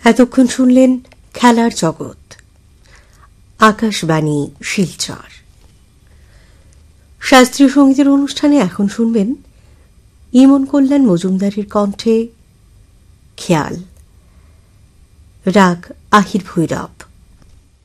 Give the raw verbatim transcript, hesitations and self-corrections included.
এতক্ষণ শুনলেন খেলার জগৎ, আকাশবাণী শিলচর। শাস্ত্রীয় সঙ্গীতের অনুষ্ঠানে এখন শুনবেন ইমন কল্যাণ মজুমদারের কণ্ঠে খেয়াল, রাগ আহির ভৈরব।